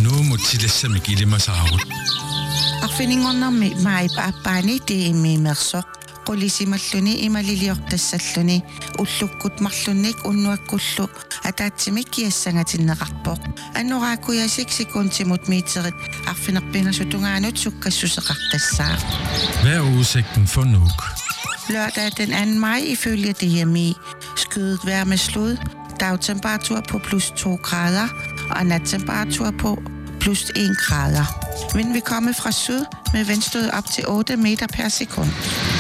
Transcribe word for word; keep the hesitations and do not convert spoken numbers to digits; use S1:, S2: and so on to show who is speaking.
S1: Nu må tillæse mig gilde mig saarut.
S2: Arfiningerna mai paappaani tiimiimersoq qulisimalluni imaliliortassalluni ullukkut marlunnik unnuakkullu ataatsimik kiassangatinneqarpoq annoraakuyasik sekuntimut meterit arfinerpingersutungaanut sukkassuseqartassaa.
S1: Hvad er udsigten for Nuuk?
S2: Lørdag den anden maj ifølge D M I skydet vejr med slud, dagtemperatur på plus to grader og nattemperatur på plus en grader. Vind vil komme fra syd med vindstød op til otte meter per sekund.